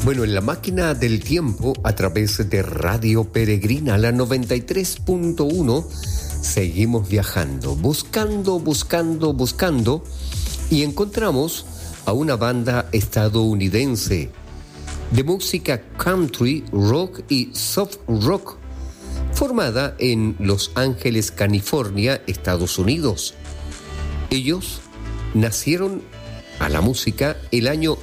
Bueno, en la máquina del tiempo, a través de Radio Peregrina, la 93.1, seguimos viajando, buscando, y encontramos a una banda estadounidense de música country, rock y soft rock, formada en Los Ángeles, California, Estados Unidos. Ellos nacieron a la música el año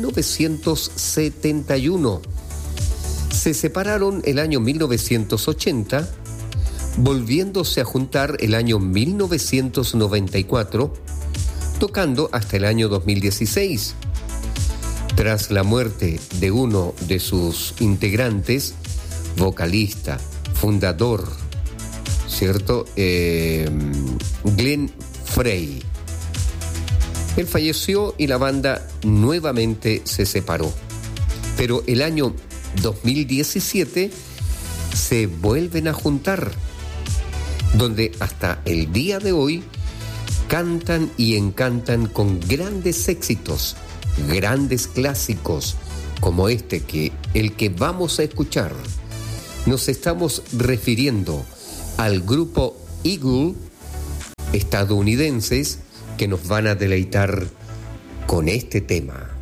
1971. Se separaron el año 1980, volviéndose a juntar el año 1994, tocando hasta el año 2016. Tras la muerte de uno de sus integrantes, vocalista, fundador, ¿cierto? Glenn Frey. Él falleció y la banda nuevamente se separó. Pero el año 2017 se vuelven a juntar, donde hasta el día de hoy cantan y encantan con grandes éxitos, grandes clásicos, como el que vamos a escuchar. Nos estamos refiriendo al grupo Eagle, estadounidenses, que nos van a deleitar con este tema.